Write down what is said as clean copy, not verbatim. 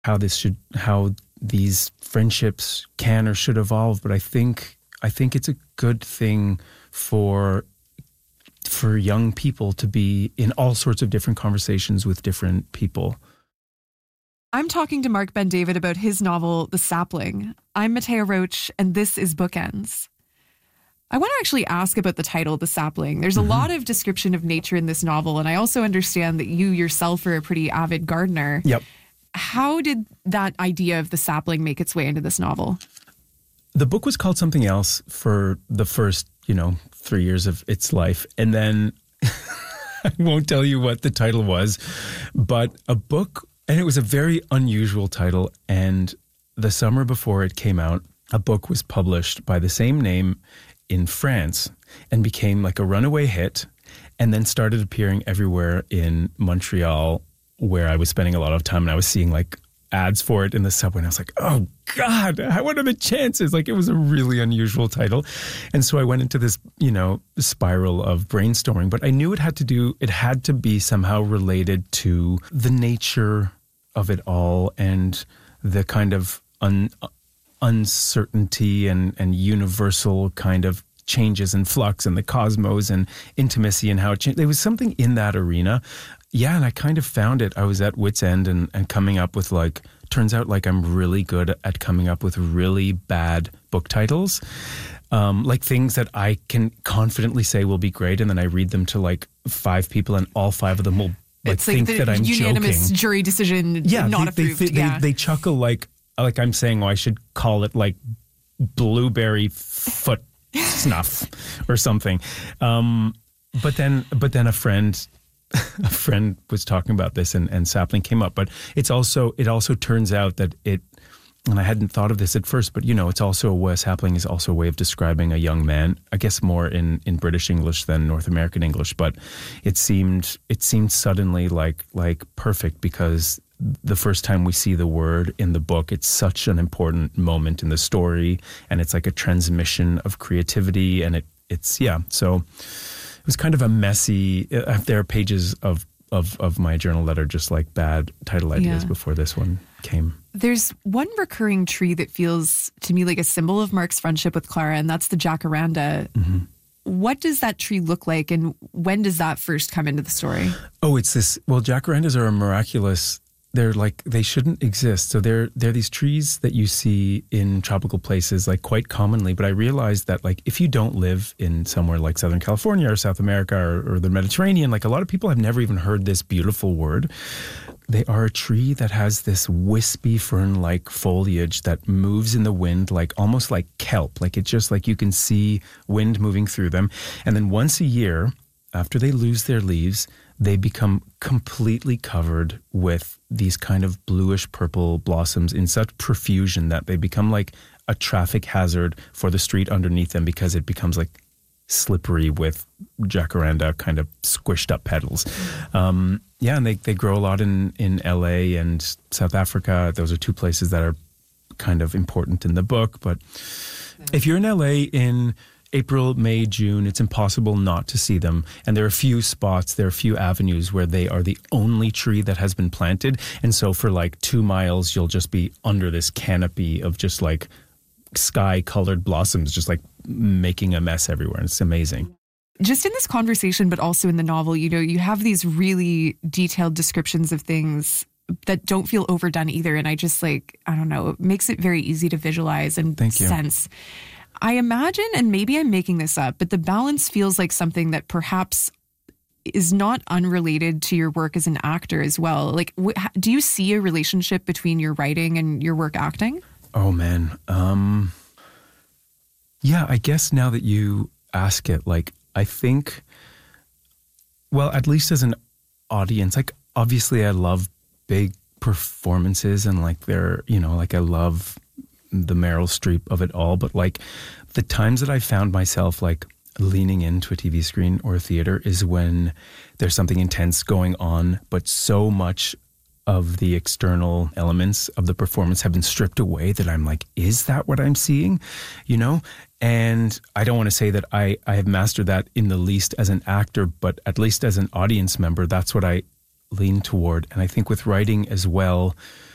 how these friendships can or should evolve. But I think it's a good thing for young people to be in all sorts of different conversations with different people. I'm talking to Mark Ben-David about his novel, The Sapling. I'm Matea Roach, and this is Bookends. I want to actually ask about the title, The Sapling. There's a lot of description of nature in this novel, and I also understand that you yourself are a pretty avid gardener. Yep. How did that idea of the sapling make its way into this novel? The book was called something else for the first, 3 years of its life. And then I won't tell you what the title was, but a book, and it was a very unusual title. And the summer before it came out, a book was published by the same name in France and became like a runaway hit, and then started appearing everywhere in Montreal, where I was spending a lot of time, and I was seeing like ads for it in the subway, and I was like, oh God, what are the chances? Like, it was a really unusual title. And so I went into this, spiral of brainstorming, but I knew it had to be somehow related to the nature of it all and the kind of uncertainty and universal kind of changes and flux and the cosmos and intimacy and how it changed. There was something in that arena. Yeah, and I kind of found it. I was at wit's end and coming up with turns out I'm really good at coming up with really bad book titles. Like things that I can confidently say will be great, and then I read them to 5 people, and all 5 of them will think that I'm joking. Unanimous jury decision, not approved. They chuckle like I'm saying, I should call it blueberry foot snuff or something. But then a friend was talking about this, and sapling came up. But it also turns out that and I hadn't thought of this at first, but it's also sapling is also a way of describing a young man, I guess more in British English than North American English. But it seemed suddenly like perfect, because the first time we see the word in the book, it's such an important moment in the story, and it's like a transmission of creativity, and so it was kind of a messy. There are pages of my journal that are just like bad title ideas before this one came. There's one recurring tree that feels to me like a symbol of Mark's friendship with Clara, and that's the jacaranda. Mm-hmm. What does that tree look like, and when does that first come into the story? Oh, it's this. Well, jacarandas are a miraculous. They shouldn't exist. So they're these trees that you see in tropical places quite commonly. But I realized that if you don't live in somewhere like Southern California or South America or the Mediterranean, a lot of people have never even heard this beautiful word. They are a tree that has this wispy fern-like foliage that moves in the wind, almost like kelp. It's just you can see wind moving through them. And then once a year, after they lose their leaves, they become completely covered with these kind of bluish purple blossoms in such profusion that they become like a traffic hazard for the street underneath them, because it becomes slippery with jacaranda kind of squished up petals. And they grow a lot in LA and South Africa. Those are 2 places that are kind of important in the book. But if you're in LA in April, May, June, it's impossible not to see them. And there are a few spots, there are a few avenues where they are the only tree that has been planted. And so for 2 miles, you'll just be under this canopy of just sky-colored blossoms, just making a mess everywhere. And it's amazing. Just in this conversation, but also in the novel, you have these really detailed descriptions of things that don't feel overdone either. And I just I don't know, it makes it very easy to visualize and sense. I imagine, and maybe I'm making this up, but the balance feels like something that perhaps is not unrelated to your work as an actor as well. Do you see a relationship between your writing and your work acting? Oh, man. Yeah, I guess now that you ask it, I think, well, at least as an audience, obviously I love big performances and they're, I love the Meryl Streep of it all, but the times that I found myself leaning into a TV screen or a theater is when there's something intense going on, but so much of the external elements of the performance have been stripped away that I'm is that what I'm seeing? And I don't want to say that I have mastered that in the least as an actor, but at least as an audience member, that's what I lean toward. And I think with writing as well,